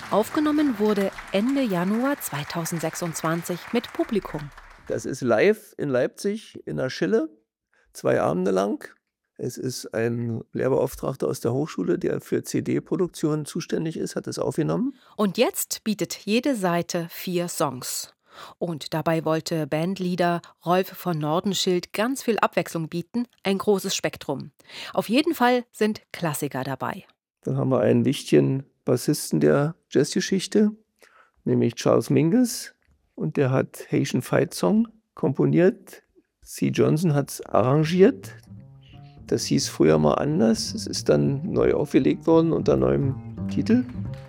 Aufgenommen wurde Ende Januar 2026 mit Publikum. Das ist live in Leipzig in der Schille, 2 Abende lang. Es ist ein Lehrbeauftragter aus der Hochschule, der für CD-Produktion zuständig ist, hat es aufgenommen. Und jetzt bietet jede Seite 4 Songs. Und dabei wollte Bandleader Rolf von Nordenschild ganz viel Abwechslung bieten, ein großes Spektrum. Auf jeden Fall sind Klassiker dabei. Dann haben wir einen wichtigen Bassisten der Jazzgeschichte, nämlich Charles Mingus. Und der hat Haitian Fight Song komponiert. C. Johnson hat es arrangiert. Das hieß früher mal anders. Es ist dann neu aufgelegt worden unter neuem Titel.